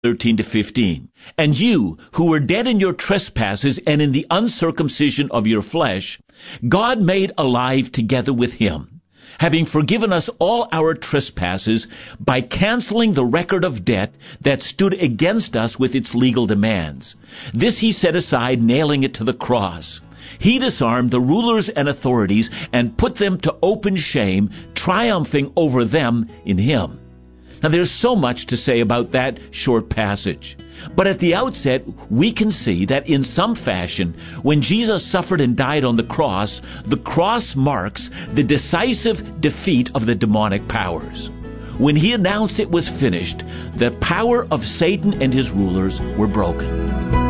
13 to 15. And you, who were dead in your trespasses and in the uncircumcision of your flesh, God made alive together with him, having forgiven us all our trespasses by canceling the record of debt that stood against us with its legal demands. This he set aside, nailing it to the cross. He disarmed the rulers and authorities and put them to open shame, triumphing over them in him. Now, there's so much to say about that short passage. But at the outset, we can see that in some fashion, when Jesus suffered and died on the cross marks the decisive defeat of the demonic powers. When he announced it was finished, the power of Satan and his rulers were broken.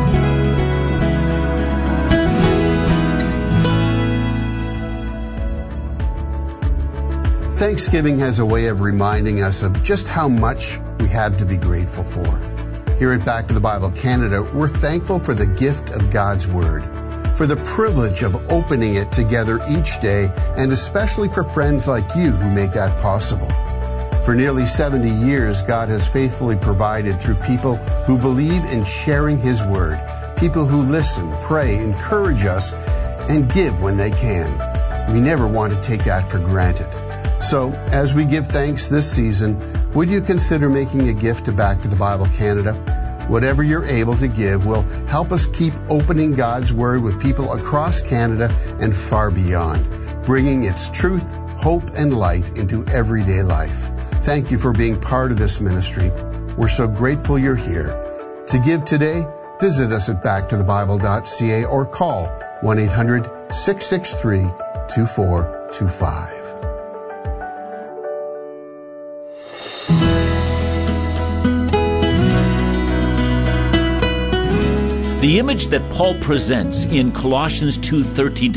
Thanksgiving has a way of reminding us of just how much we have to be grateful for. Here at Back to the Bible Canada, we're thankful for the gift of God's Word, for the privilege of opening it together each day, and especially for friends like you who make that possible. For nearly 70 years, God has faithfully provided through people who believe in sharing His Word, people who listen, pray, encourage us, and give when they can. We never want to take that for granted. So, as we give thanks this season, would you consider making a gift to Back to the Bible Canada? Whatever you're able to give will help us keep opening God's Word with people across Canada and far beyond, bringing its truth, hope, and light into everyday life. Thank you for being part of this ministry. We're so grateful you're here. To give today, visit us at backtothebible.ca or call 1-800-663-2425. The image that Paul presents in Colossians 2:13 to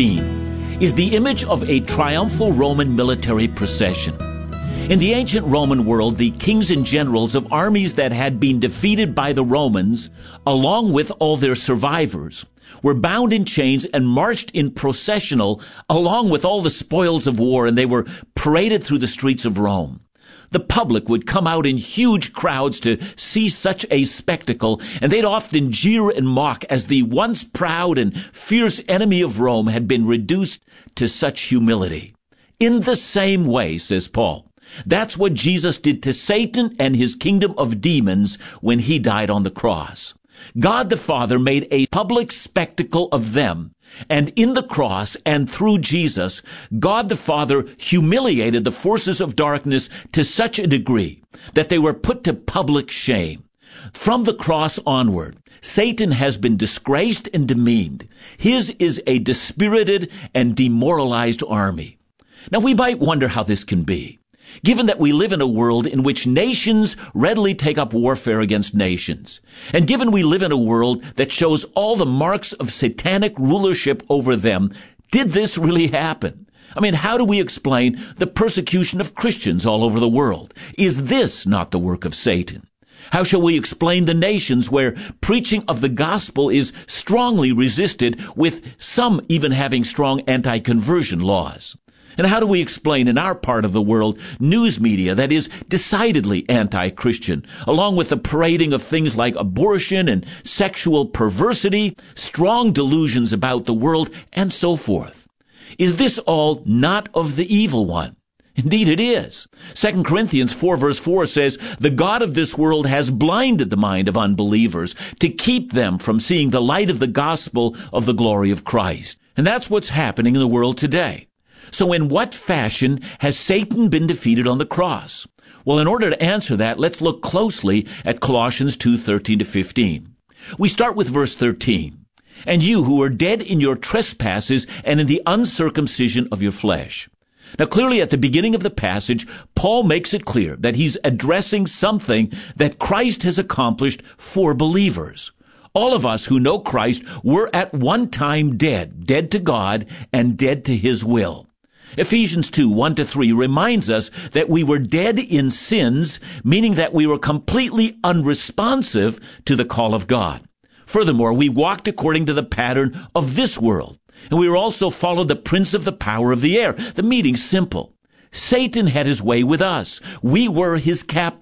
15 is the image of a triumphal Roman military procession. In the ancient Roman world, the kings and generals of armies that had been defeated by the Romans, along with all their survivors, were bound in chains and marched in processional along with all the spoils of war, and they were paraded through the streets of Rome. The public would come out in huge crowds to see such a spectacle, and they'd often jeer and mock as the once proud and fierce enemy of Rome had been reduced to such humility. In the same way, says Paul, that's what Jesus did to Satan and his kingdom of demons when he died on the cross. God the Father made a public spectacle of them, and in the cross and through Jesus, God the Father humiliated the forces of darkness to such a degree that they were put to public shame. From the cross onward, Satan has been disgraced and demeaned. His is a dispirited and demoralized army. Now, we might wonder how this can be, given that we live in a world in which nations readily take up warfare against nations, and given we live in a world that shows all the marks of satanic rulership over them. Did this really happen? I mean, how do we explain the persecution of Christians all over the world? Is this not the work of Satan? How shall we explain the nations where preaching of the gospel is strongly resisted, with some even having strong anti-conversion laws? And how do we explain in our part of the world news media that is decidedly anti-Christian, along with the parading of things like abortion and sexual perversity, strong delusions about the world, and so forth? Is this all not of the evil one? Indeed it is. 2 Corinthians 4 verse 4 says, "The God of this world has blinded the mind of unbelievers to keep them from seeing the light of the gospel of the glory of Christ." And that's what's happening in the world today. So in what fashion has Satan been defeated on the cross? Well, in order to answer that, let's look closely at Colossians 2:13 to 15. We start with verse 13. "And you who are dead in your trespasses and in the uncircumcision of your flesh." Now, clearly at the beginning of the passage, Paul makes it clear that he's addressing something that Christ has accomplished for believers. All of us who know Christ were at one time dead to God and dead to His will. Ephesians 2, 1 to 3 reminds us that we were dead in sins, meaning that we were completely unresponsive to the call of God. Furthermore, we walked according to the pattern of this world, and we also followed the prince of the power of the air. The meaning's simple. Satan had his way with us. We were his captives.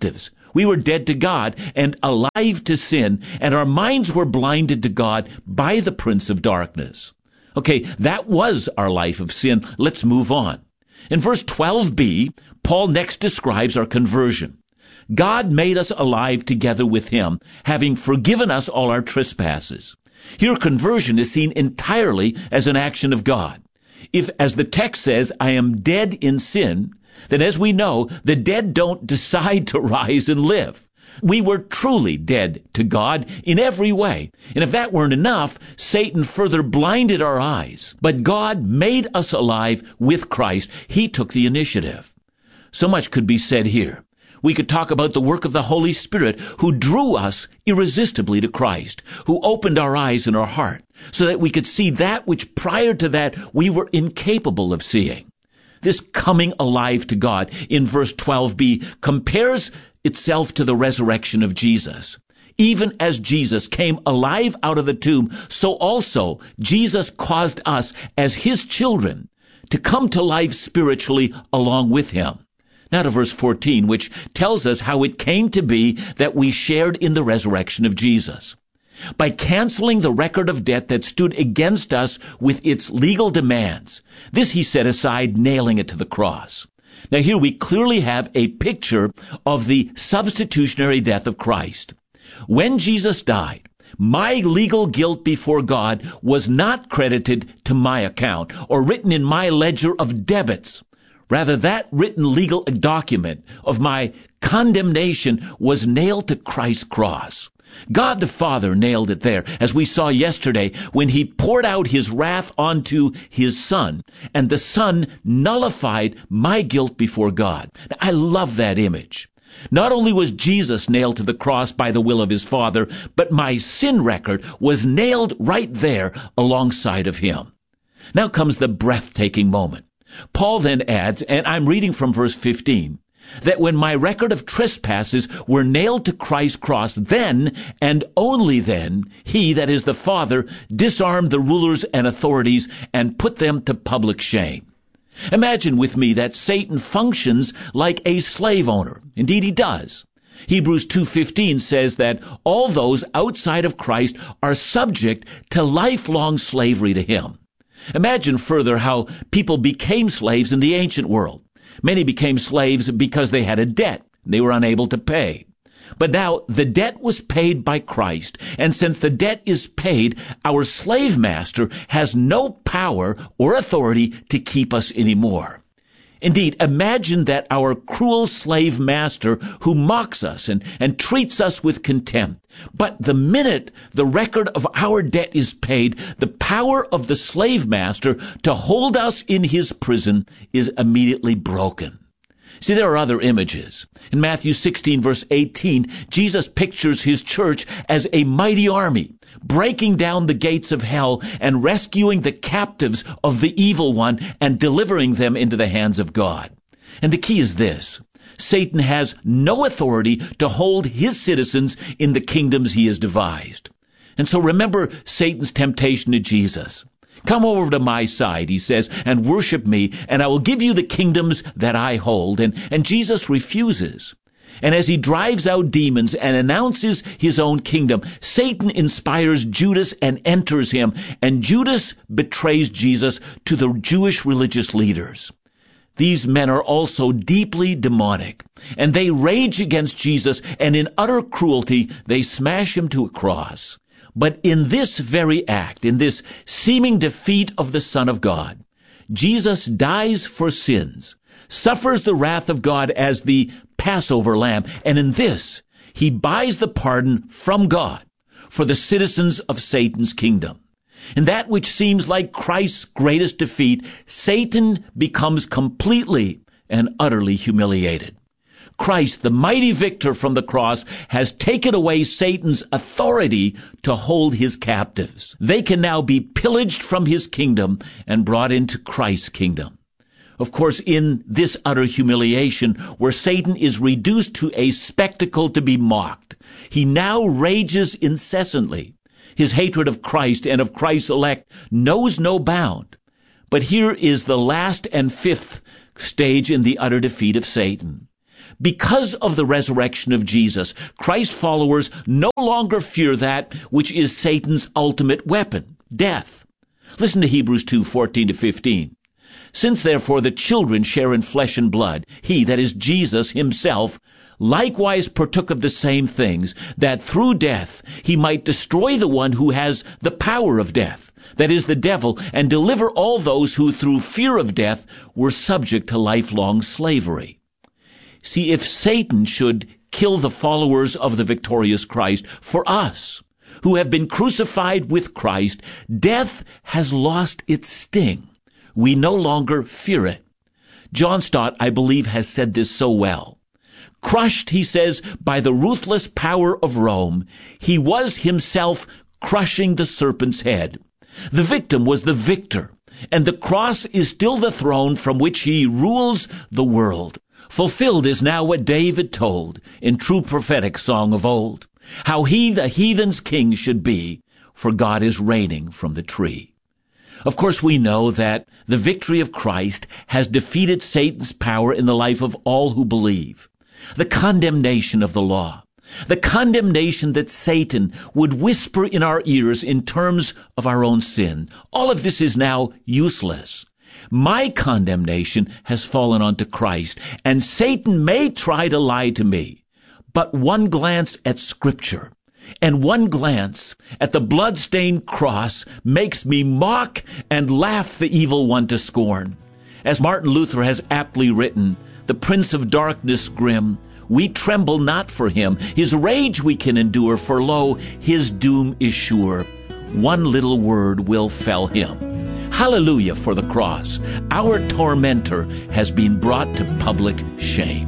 We were dead to God and alive to sin, and our minds were blinded to God by the prince of darkness. Okay, that was our life of sin. Let's move on. In verse 12b, Paul next describes our conversion. God made us alive together with him, having forgiven us all our trespasses. Here, conversion is seen entirely as an action of God. If, as the text says, I am dead in sin, then as we know, the dead don't decide to rise and live. We were truly dead to God in every way. And if that weren't enough, Satan further blinded our eyes. But God made us alive with Christ. He took the initiative. So much could be said here. We could talk about the work of the Holy Spirit, who drew us irresistibly to Christ, who opened our eyes and our heart so that we could see that which prior to that we were incapable of seeing. This coming alive to God in verse 12b compares itself to the resurrection of Jesus. Even as Jesus came alive out of the tomb, so also Jesus caused us as his children to come to life spiritually along with him. Now to verse 14, which tells us how it came to be that we shared in the resurrection of Jesus. By canceling the record of debt that stood against us with its legal demands. This he set aside, nailing it to the cross. Now here we clearly have a picture of the substitutionary death of Christ. When Jesus died, my legal guilt before God was not credited to my account or written in my ledger of debits. Rather, that written legal document of my condemnation was nailed to Christ's cross. God the Father nailed it there, as we saw yesterday, when he poured out his wrath onto his Son, and the Son nullified my guilt before God. Now, I love that image. Not only was Jesus nailed to the cross by the will of his Father, but my sin record was nailed right there alongside of him. Now comes the breathtaking moment. Paul then adds, and I'm reading from verse 15, that when my record of trespasses were nailed to Christ's cross, then, and only then, he, that is the Father, disarmed the rulers and authorities and put them to public shame. Imagine with me that Satan functions like a slave owner. Indeed, he does. Hebrews 2:15 says that all those outside of Christ are subject to lifelong slavery to him. Imagine further how people became slaves in the ancient world. Many became slaves because they had a debt they were unable to pay. But now the debt was paid by Christ, and since the debt is paid, our slave master has no power or authority to keep us anymore. Indeed, imagine that our cruel slave master who mocks us and treats us with contempt. But the minute the record of our debt is paid, the power of the slave master to hold us in his prison is immediately broken. See, there are other images. In Matthew 16, verse 18, Jesus pictures his church as a mighty army, breaking down the gates of hell and rescuing the captives of the evil one and delivering them into the hands of God. And the key is this: Satan has no authority to hold his citizens in the kingdoms he has devised. And so remember Satan's temptation to Jesus. Come over to my side, he says, and worship me, and I will give you the kingdoms that I hold. And Jesus refuses. And as he drives out demons and announces his own kingdom, Satan inspires Judas and enters him, and Judas betrays Jesus to the Jewish religious leaders. These men are also deeply demonic, and they rage against Jesus, and in utter cruelty, they smash him to a cross. But in this very act, in this seeming defeat of the Son of God, Jesus dies for sins, suffers the wrath of God as the Passover lamb, and in this, he buys the pardon from God for the citizens of Satan's kingdom. In that which seems like Christ's greatest defeat, Satan becomes completely and utterly humiliated. Christ, the mighty victor from the cross, has taken away Satan's authority to hold his captives. They can now be pillaged from his kingdom and brought into Christ's kingdom. Of course, in this utter humiliation, where Satan is reduced to a spectacle to be mocked, he now rages incessantly. His hatred of Christ and of Christ's elect knows no bound. But here is the last and fifth stage in the utter defeat of Satan. Because of the resurrection of Jesus, Christ followers no longer fear that which is Satan's ultimate weapon, death. Listen to Hebrews 2:14-15. Since therefore the children share in flesh and blood, he, that is Jesus himself, likewise partook of the same things, that through death he might destroy the one who has the power of death, that is the devil, and deliver all those who through fear of death were subject to lifelong slavery. See, if Satan should kill the followers of the victorious Christ, for us, who have been crucified with Christ, death has lost its sting. We no longer fear it. John Stott, I believe, has said this so well. Crushed, he says, by the ruthless power of Rome, he was himself crushing the serpent's head. The victim was the victor, and the cross is still the throne from which he rules the world. Fulfilled is now what David told in true prophetic song of old, how he, the heathen's king, should be, for God is reigning from the tree. Of course, we know that the victory of Christ has defeated Satan's power in the life of all who believe. The condemnation of the law, the condemnation that Satan would whisper in our ears in terms of our own sin, all of this is now useless. My condemnation has fallen onto Christ, and Satan may try to lie to me, but one glance at Scripture and one glance at the blood-stained cross makes me mock and laugh the evil one to scorn. As Martin Luther has aptly written, the Prince of Darkness grim, we tremble not for him. His rage we can endure, for lo, his doom is sure. One little word will fell him. Hallelujah for the cross. Our tormentor has been brought to public shame.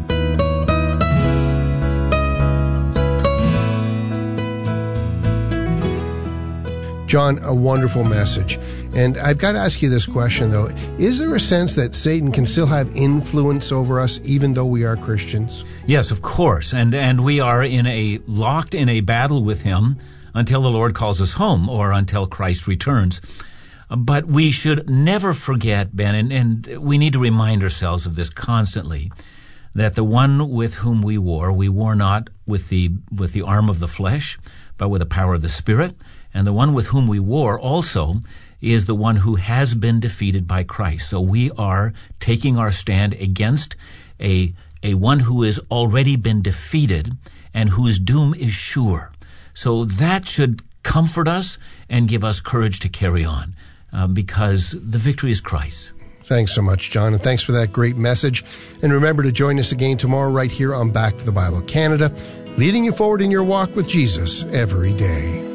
John, a wonderful message. And I've got to ask you this question, though. Is there a sense that Satan can still have influence over us even though we are Christians? Yes, of course. And we are locked in a battle with him until the Lord calls us home or until Christ returns. But we should never forget, Ben, and we need to remind ourselves of this constantly, that the one with whom we war not with the arm of the flesh, but with the power of the Spirit. And the one with whom we war also is the one who has been defeated by Christ. So we are taking our stand against a one who has already been defeated and whose doom is sure. So that should comfort us and give us courage to carry on, because the victory is Christ. Thanks so much, John, and thanks for that great message. And remember to join us again tomorrow right here on Back to the Bible Canada, leading you forward in your walk with Jesus every day.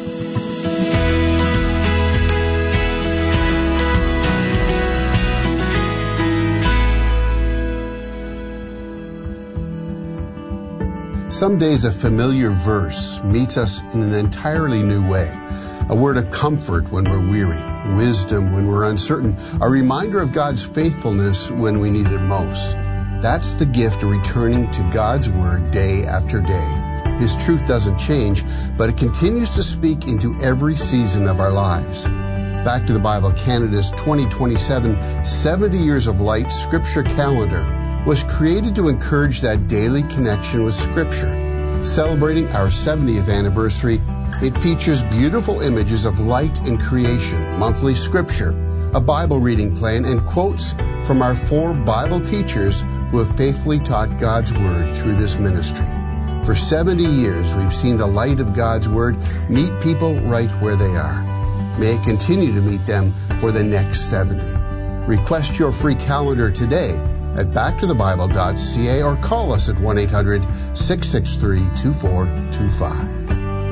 Some days a familiar verse meets us in an entirely new way. A word of comfort when we're weary, wisdom when we're uncertain, a reminder of God's faithfulness when we need it most. That's the gift of returning to God's Word day after day. His truth doesn't change, but it continues to speak into every season of our lives. Back to the Bible Canada's 2027 70 Years of Light Scripture Calendar was created to encourage that daily connection with Scripture. Celebrating our 70th anniversary, it features beautiful images of light in creation, monthly Scripture, a Bible reading plan, and quotes from our 4 Bible teachers who have faithfully taught God's Word through this ministry. For 70 years, we've seen the light of God's Word meet people right where they are. May it continue to meet them for the next 70. Request your free calendar today at backtothebible.ca or call us at 1-800-663-2425.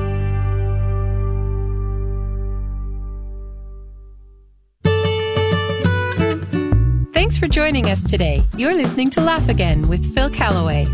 Thanks for joining us today. You're listening to Laugh Again with Phil Callaway.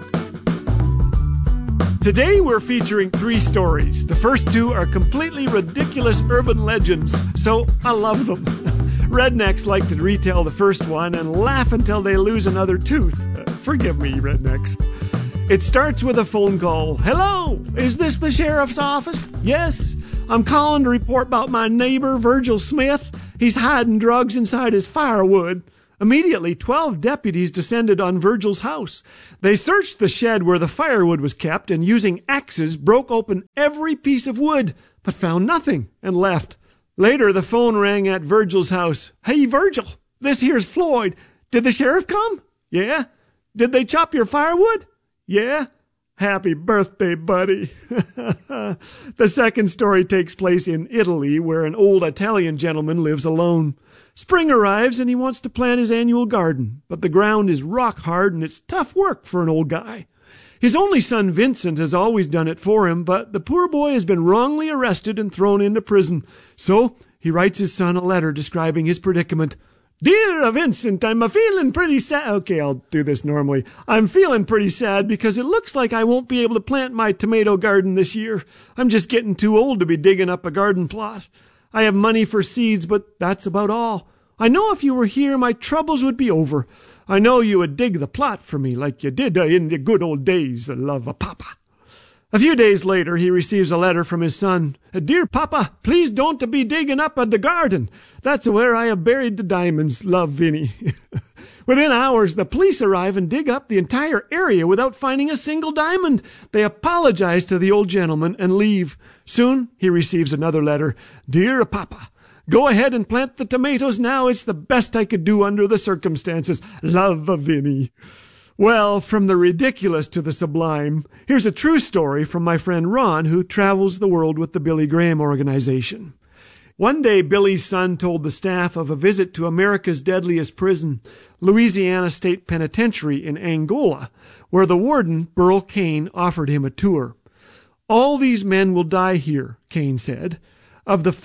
Today we're featuring 3 stories. The first 2 are completely ridiculous urban legends, so I love them. Rednecks like to retell the first one and laugh until they lose another tooth. Forgive me, rednecks. It starts with a phone call. Hello, is this the sheriff's office? Yes, I'm calling to report about my neighbor, Virgil Smith. He's hiding drugs inside his firewood. Immediately, 12 deputies descended on Virgil's house. They searched the shed where the firewood was kept and, using axes, broke open every piece of wood, but found nothing and left. Later, the phone rang at Virgil's house. "Hey, Virgil, this here's Floyd. Did the sheriff come?" "Yeah." "Did they chop your firewood?" "Yeah." "Happy birthday, buddy." The second story takes place in Italy, where an old Italian gentleman lives alone. Spring arrives and he wants to plant his annual garden, but the ground is rock hard and it's tough work for an old guy. His only son Vincent has always done it for him, but the poor boy has been wrongly arrested and thrown into prison. So he writes his son a letter describing his predicament. "Dear Vincent, I'm a-feeling pretty sad." Okay, I'll do this normally. "I'm feeling pretty sad because it looks like I won't be able to plant my tomato garden this year. I'm just getting too old to be digging up a garden plot. I have money for seeds, but that's about all. I know if you were here, my troubles would be over. I know you would dig the plot for me like you did in the good old days, love of Papa." A few days later, he receives a letter from his son. "Dear Papa, please don't be digging up the garden. That's where I have buried the diamonds, love, Vinny." Within hours, the police arrive and dig up the entire area without finding a single diamond. They apologize to the old gentleman and leave. Soon, he receives another letter. "Dear Papa, go ahead and plant the tomatoes now. It's the best I could do under the circumstances. Love, Vinny." Well, from the ridiculous to the sublime, here's a true story from my friend Ron, who travels the world with the Billy Graham organization. One day, Billy's son told the staff of a visit to America's deadliest prison, Louisiana State Penitentiary in Angola, where the warden, Burl Cain, offered him a tour. "All these men will die here," Cain said. "Of the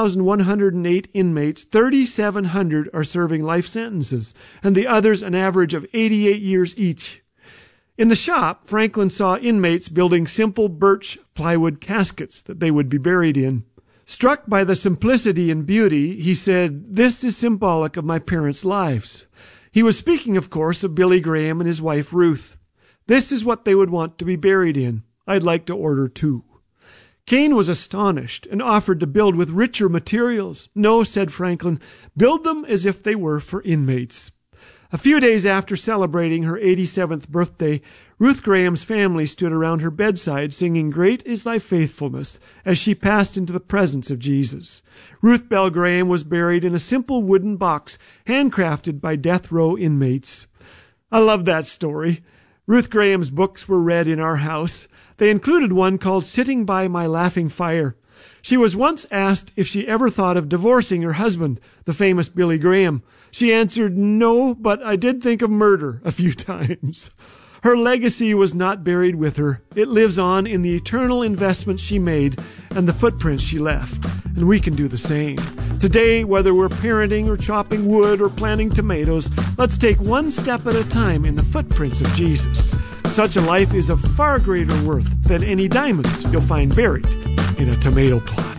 5,108 inmates, 3,700 are serving life sentences, and the others an average of 88 years each." In the shop, Franklin saw inmates building simple birch plywood caskets that they would be buried in. Struck by the simplicity and beauty, he said, "This is symbolic of my parents' lives." He was speaking, of course, of Billy Graham and his wife Ruth. "This is what they would want to be buried in. I'd like to order 2. Cain was astonished and offered to build with richer materials. "No," said Franklin, "build them as if they were for inmates." A few days after celebrating her 87th birthday, Ruth Graham's family stood around her bedside singing "Great is Thy Faithfulness" as she passed into the presence of Jesus. Ruth Bell Graham was buried in a simple wooden box handcrafted by death row inmates. I love that story. Ruth Graham's books were read in our house. They included one called "Sitting by My Laughing Fire." She was once asked if she ever thought of divorcing her husband, the famous Billy Graham. She answered, "No, but I did think of murder a few times." Her legacy was not buried with her. It lives on in the eternal investments she made and the footprints she left. And we can do the same. Today, whether we're parenting or chopping wood or planting tomatoes, let's take one step at a time in the footprints of Jesus. Such a life is of far greater worth than any diamonds you'll find buried in a tomato plot.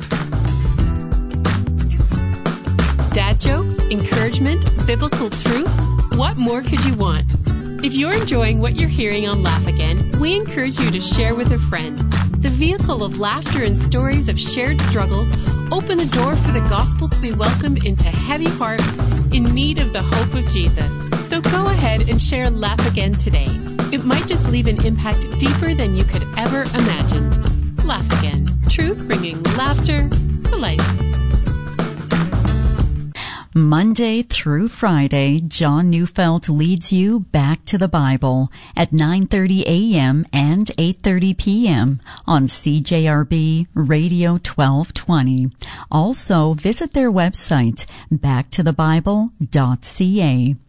Dad jokes, encouragement, biblical truth. What more could you want? If you're enjoying what you're hearing on Laugh Again, we encourage you to share with a friend. The vehicle of laughter and stories of shared struggles open the door for the gospel to be welcomed into heavy hearts in need of the hope of Jesus. So go ahead and share Laugh Again today. It might just leave an impact deeper than you could ever imagine. Laugh Again. Truth bringing laughter to life. Monday through Friday, John Neufeld leads you back to the Bible at 9:30 a.m. and 8:30 p.m. on CJRB Radio 1220. Also, visit their website, backtothebible.ca.